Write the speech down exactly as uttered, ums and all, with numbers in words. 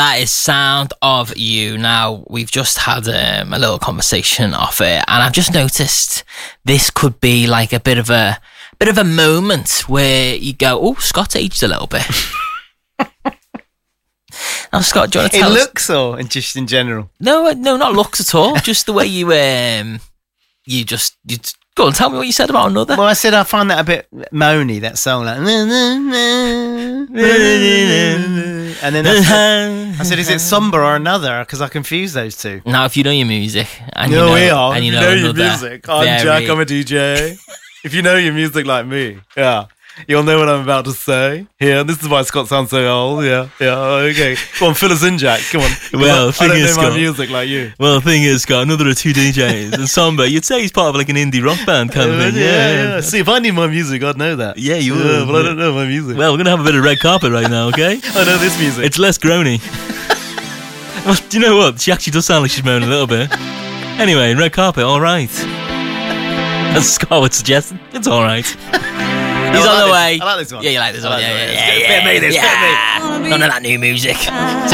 That is Sound of You. Now, we've just had um, a little conversation off it, and I've just noticed this could be like a bit of a bit of a moment where you go, oh, Scott aged a little bit. Now, Scott, do you want to tell in us? looks or in just in general? No, no, not looks at all. Just the way you, um, you just, you just, go on, tell me what you said about Another. Well, I said I find that a bit moany, that song. Like, and then I said, I said, is it Somber or Another? Because I confuse those two. Now, if you know your music, and No, you know, we are. and you If know, you know your Another, music. I'm very- Jack, I'm a D J. If you know your music like me, yeah, you'll know what I'm about to say. Yeah, this is why Scott sounds so old. Yeah, yeah, okay. Come on, fill us in, Jack. Come on. Well, I thing don't know is, my Scott- music like you. Well, the thing is, Scott, Another are two D Js, and Somber, you'd say he's part of like an indie rock band kind of thing. yeah, yeah. See, if I knew my music, I'd know that. Yeah, you Yeah, would. but I don't know my music. Well, we're going to have a bit of red carpet right now, okay? I know this music. It's less groany. Well, do you know what? She actually does sound like she's moaning a little bit. Anyway, red carpet, all right. As Scott would suggest, it's all right. He's I on like the this. way. I like this one. Yeah, you like this I one. like Yeah, this yeah, one. yeah, Fit me, this, fit me. yeah. None of that new music.